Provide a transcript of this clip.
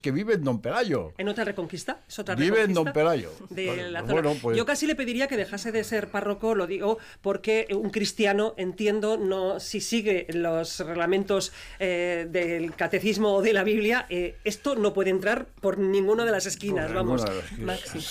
que vive en Don Pelayo. ¿En otra Reconquista? ¿Es otra Vive Reconquista? en Don Pelayo. De la Bueno, zona. pues... Yo casi le pediría que dejase de ser párroco, lo digo, porque un cristiano, entiendo, no, si sigue los reglamentos del catecismo o de la Biblia, esto no puede entrar por ninguna de las esquinas, Por vamos. ninguna de las esquinas. Maxi.